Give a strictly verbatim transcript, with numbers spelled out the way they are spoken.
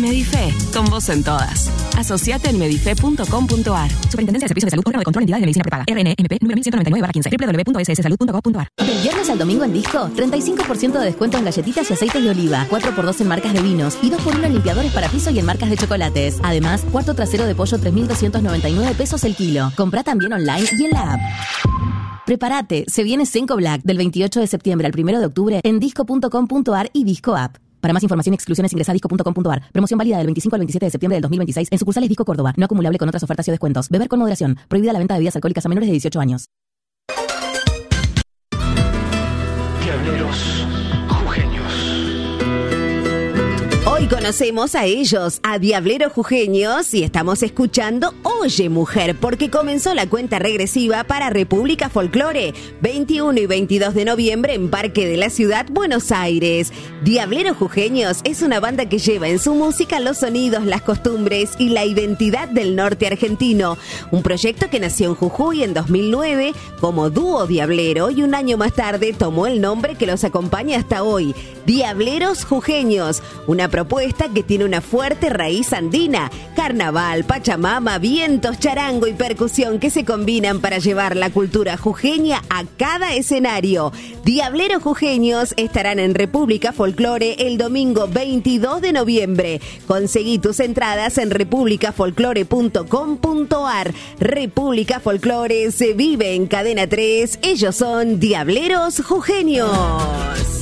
Medife, con vos en todas. Asociate en medife punto com punto ar. Superintendencia de Servicios de Salud, órgano de control de entidades de medicina prepaga. R N M P número mil ciento noventa y nueve barra quince. doble u doble u doble u punto s s salud punto gov punto ar. Del viernes al domingo en Disco, treinta y cinco por ciento de descuento en galletitas y aceites de oliva, cuatro por dos en marcas de vinos y dos por uno en limpiadores para piso y en marcas de chocolates. Además, cuarto trasero de pollo tres mil doscientos noventa y nueve pesos el kilo. Comprá también online y en la app. Prepárate, se viene Senko Black del veintiocho de septiembre al primero de octubre en disco punto com punto ar y Disco App. Para más información y exclusiones ingresa a disco punto com punto ar. Promoción válida del veinticinco al veintisiete de septiembre del dos mil veintiséis en sucursales Disco Córdoba. No acumulable con otras ofertas y descuentos. Beber con moderación. Prohibida la venta de bebidas alcohólicas a menores de dieciocho años. Diableros jujeños. Hoy conocemos a ellos, a Diableros Jujeños, y estamos escuchando Oye Mujer, porque comenzó la cuenta regresiva para República Folklore, veintiuno y veintidós de noviembre en Parque de la Ciudad, Buenos Aires. Diableros Jujeños es una banda que lleva en su música los sonidos, las costumbres y la identidad del norte argentino. Un proyecto que nació en Jujuy en dos mil nueve como dúo diablero y un año más tarde tomó el nombre que los acompaña hasta hoy, Diableros Jujeños, una propuesta que tiene una fuerte raíz andina, carnaval, pachamama, vientos, charango y percusión que se combinan para llevar la cultura jujeña a cada escenario. Diableros Jujeños estarán en República Folklore el domingo veintidós de noviembre. Conseguí tus entradas en república folklore punto com punto ar. República Folklore se vive en Cadena tres. Ellos son Diableros Jujeños.